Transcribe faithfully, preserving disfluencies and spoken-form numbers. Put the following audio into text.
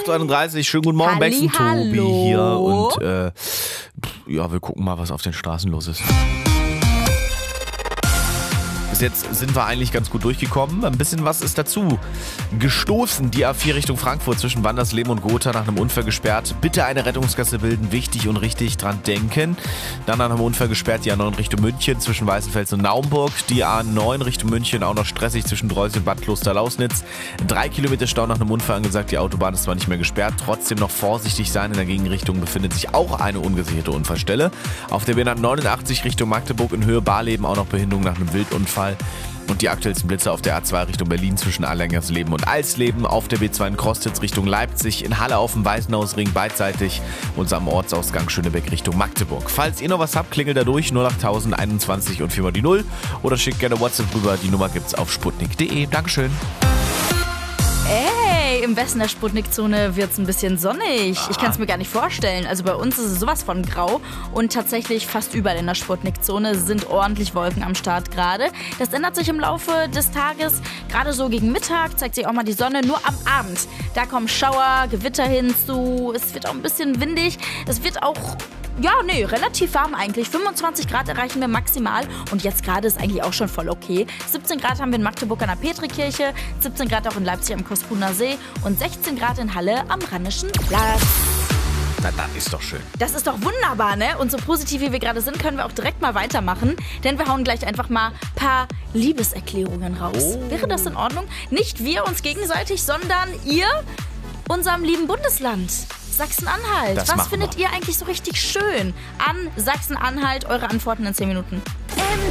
acht Uhr einunddreißig, schönen guten Morgen, Bex und Tobi hier. Und äh, ja, wir gucken mal, was auf den Straßen los ist. Bis jetzt sind wir eigentlich ganz gut durchgekommen. Ein bisschen was ist dazu gestoßen. Die A vier Richtung Frankfurt zwischen Wandersleben und Gotha nach einem Unfall gesperrt. Bitte eine Rettungsgasse bilden, wichtig und richtig dran denken. Dann nach einem Unfall gesperrt die A neun Richtung München zwischen Weißenfels und Naumburg. Die A neun Richtung München auch noch stressig zwischen Dreusel und Bad Kloster-Lausnitz. Drei Kilometer Stau nach einem Unfall angesagt. Die Autobahn ist zwar nicht mehr gesperrt, trotzdem noch vorsichtig sein. In der Gegenrichtung befindet sich auch eine ungesicherte Unfallstelle. Auf der B neunundachtzig Richtung Magdeburg in Höhe Barleben auch noch Behinderung nach einem Wildunfall. Und die aktuellsten Blitze auf der A zwei Richtung Berlin zwischen Allergersleben und Alsleben, auf der B zwei in Krostitz Richtung Leipzig, in Halle auf dem Weißenhausring beidseitig und am Ortsausgang Schönebeck Richtung Magdeburg. Falls ihr noch was habt, klingelt da durch null acht tausend einundzwanzig und viermal die null oder schickt gerne WhatsApp rüber, die Nummer gibt's auf sputnik punkt de. Dankeschön. Ey, im Westen der Sputnik-Zone wird's ein bisschen sonnig. Ich kann es mir gar nicht vorstellen. Also bei uns ist es sowas von grau und tatsächlich fast überall in der Sputnik-Zone sind ordentlich Wolken am Start gerade. Das ändert sich im Laufe des Tages. Gerade so gegen Mittag zeigt sich auch mal die Sonne. Nur am Abend, da kommen Schauer, Gewitter hinzu. Es wird auch ein bisschen windig. Es wird auch... Ja, nee, relativ warm eigentlich. fünfundzwanzig Grad erreichen wir maximal und jetzt gerade ist eigentlich auch schon voll okay. siebzehn Grad haben wir in Magdeburg an der Petrikirche, siebzehn Grad auch in Leipzig am Koskuner See und sechzehn Grad in Halle am Rheinischen Platz. Na, das ist doch schön. Das ist doch wunderbar, ne? Und so positiv wie wir gerade sind, können wir auch direkt mal weitermachen, denn wir hauen gleich einfach mal ein paar Liebeserklärungen raus. Oh. Wäre das in Ordnung? Nicht wir uns gegenseitig, sondern ihr unserem lieben Bundesland. Sachsen-Anhalt. Das Was findet ihr eigentlich so richtig schön an Sachsen-Anhalt? Eure Antworten in zehn Minuten.